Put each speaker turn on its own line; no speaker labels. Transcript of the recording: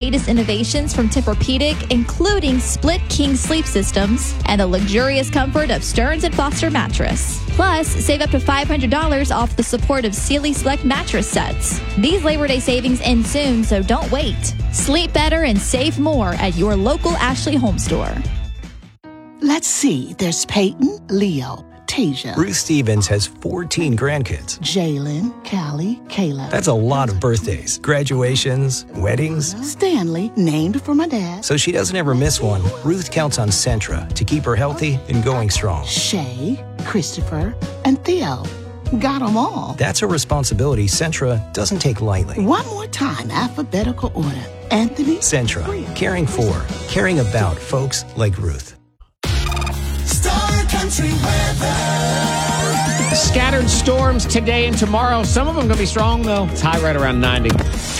latest innovations from Tempur-Pedic, including split king sleep systems and the luxurious comfort of Stearns & Foster mattress. Plus, save up to $500 off the support of Sealy Select mattress sets. These Labor Day savings end soon, so don't wait. Sleep better and save more at your local Ashley Home Store.
Let's see. There's Peyton, Leo, Tasia.
Ruth Stevens has 14 grandkids.
Jalen, Callie, Kayla.
That's a lot of birthdays, graduations, weddings.
Stanley, named for my dad.
So she doesn't ever miss one. Ruth counts on Centra to keep her healthy and going strong.
Shay, Christopher, and Theo. Got them all.
That's a responsibility Centra doesn't take lightly.
One more time, alphabetical order. Anthony.
Centra, caring for, caring about folks like Ruth.
Star Country weather.
Scattered storms today and tomorrow. Some of them going to be strong, though. It's high right around 90.